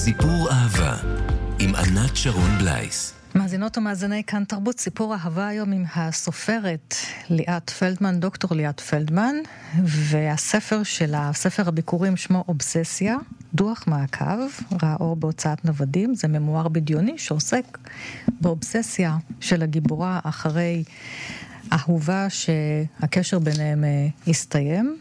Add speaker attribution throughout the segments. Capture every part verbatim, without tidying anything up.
Speaker 1: סיפור אהבה עם ענת שרון בלייס.
Speaker 2: מאזינות ומאזיני כאן תרבות, סיפור אהבה היום עם הסופרת ליאת פלדמן, דוקטור ליאת פלדמן, והספר שלה, ספר הביקורים שמו אובססיה, דוח מעקב, ראה אור בהוצאת נוודים, זה ממואר בדיוני שעוסק באובססיה של הגיבורה אחרי אהובה שהקשר ביניהם הסתיים,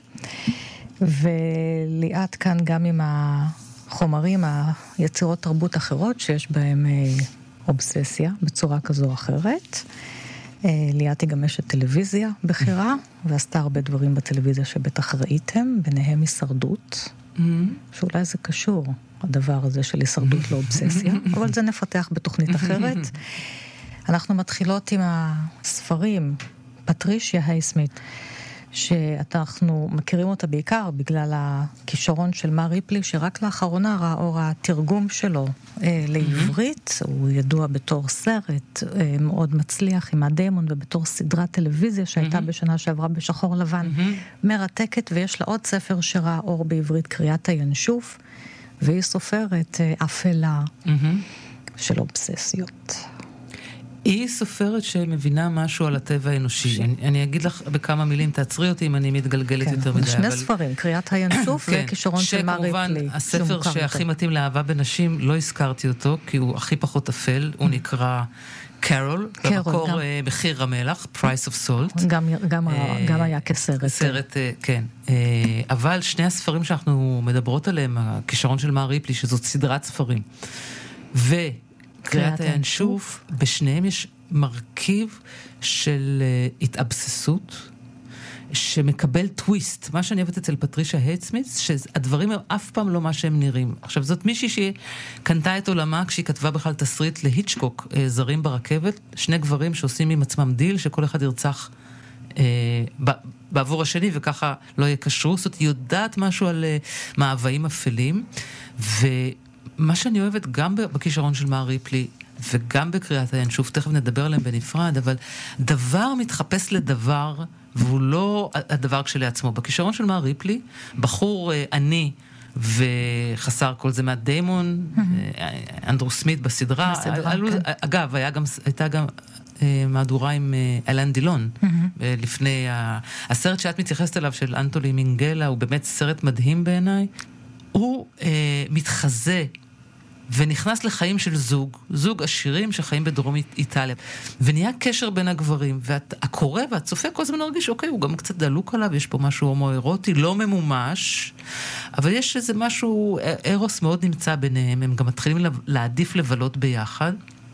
Speaker 2: וליאת כאן גם עם החומרים, היצירות תרבות אחרות שיש בהם אובססיה בצורה כזו או אחרת. ליאת היא גם אשת טלוויזיה בחירה, ועשתה הרבה דברים בטלוויזיה שבטח ראיתם, ביניהם הישרדות, שאולי זה קשור, הדבר הזה של הישרדות לאובססיה, אבל זה נפתח בתוכנית אחרת. אנחנו מתחילות עם הספרים, פטרישיה הייסמית, שאנחנו מכירים אותה בעיקר בגלל הכישרון של מר ריפלי, שרק לאחרונה ראה אור התרגום שלו אה, לעברית. הוא ידוע בתור סרט אה, מאוד מצליח עם הדיימון, ובתור סדרת טלוויזיה שהייתה בשנה שעברה בשחור לבן, מרתקת, ויש לה עוד ספר שראה אור בעברית, קריאת הינשוף, והיא סופרת אה, אפלה של אובססיות.
Speaker 3: היא סופרת שמבינה משהו על הטבע האנושי. אני, אני אגיד לך בכמה מילים, תעצרי אותי אם אני מתגלגלת
Speaker 2: כן,
Speaker 3: יותר מדי.
Speaker 2: שני
Speaker 3: אבל...
Speaker 2: ספרים, קריאת הינשוף כן, וכישרון של מר ריפלי.
Speaker 3: שכמובן, הספר שהכי מתאים לאהבה בנשים, לא הזכרתי אותו, כי הוא הכי פחות אפל, הוא נקרא קרול, במקור גם... מחיר המלח, Price of Salt.
Speaker 2: גם, גם, גם היה כסרט.
Speaker 3: סרט, כן. אבל שני הספרים שאנחנו מדברות עליהם, הכישרון של מר ריפלי, שזאת סדרת ספרים, ו... קריאת הינשוף, בשניהם יש מרכיב של התאבססות, שמקבל טוויסט. מה שאני אוהבת אצל פטרישיה הייסמית, שהדברים הם אף פעם לא מה שהם נראים. עכשיו, זאת מישהי שקנתה את עולמה, כשהיא כתבה בכלל תסריט להיצ'קוק, זרים ברכבת, שני גברים שעושים עם עצמם דיל, שכל אחד ירצח אה, בעבור השני, וככה לא יקשרו. זאת אומרת, היא יודעת משהו על אה, מאוויים אפלים, ו... מה שאני אוהבת גם בכישרון של מר ריפלי, וגם בקריאת הינשוף, תכף נדבר עליהם בנפרד, אבל דבר מתחפש לדבר, והוא לא הדבר כשלעצמו. בכישרון של מר ריפלי, בחור עני וחסר כל זה מהדיימון, אנדרו סמית בסדרה, אגב, הייתה גם מהדורה עם אלן דילון, לפני הסרט שאת מתייחסת אליו, של אנטולי מינגלה, הוא באמת סרט מדהים בעיניי. הוא אה, מתחזה ונכנס לחיים של זוג, זוג עשירים שחיים בדרום איטליה, ונהיה קשר בין הגברים, והקורא והצופה כל הזמן מרגיש, אוקיי, הוא גם קצת דלוק עליו, יש פה משהו הומואירוטי, לא ממומש, אבל יש איזה משהו, אירוס מאוד נמצא ביניהם, הם גם מתחילים להעדיף לבלות ביחד,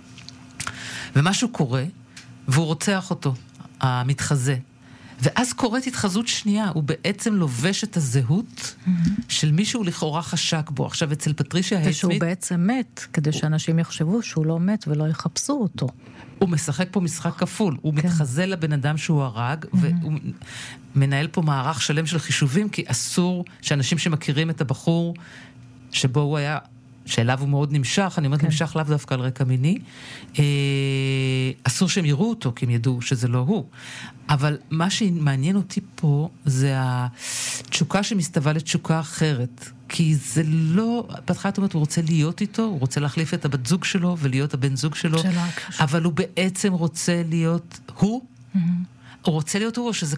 Speaker 3: ומשהו קורה, והוא רוצח אותו, המתחזה. ואז קורית התחזות שנייה, הוא בעצם לובש את הזהות של מישהו לכאורה חשק בו. עכשיו, אצל פטרישיה הייסמית...
Speaker 2: ושהוא בעצם מת, כדי שאנשים יחשבו שהוא לא מת ולא יחפשו אותו.
Speaker 3: הוא משחק פה משחק כפול, הוא מתחזה לבן אדם שהוא הרג, והוא מנהל פה מערך שלם של חישובים, כי אסור שאנשים שמכירים את הבחור, שבו הוא היה... שאליו הוא מאוד נמשך, אני אומרת כן. נמשך לאו דווקא על רקע מיני, אה, אסור שהם יראו אותו, כי הם ידעו שזה לא הוא. אבל מה שמעניין אותי פה, זה התשוקה שמסתווה לתשוקה אחרת. כי זה לא, בהתחלה את אומרת, הוא רוצה להיות איתו, הוא רוצה להחליף את הבת זוג שלו, ולהיות הבן זוג שלו, אבל הוא בעצם רוצה להיות הוא, הוא רוצה להיות הוא, או שזה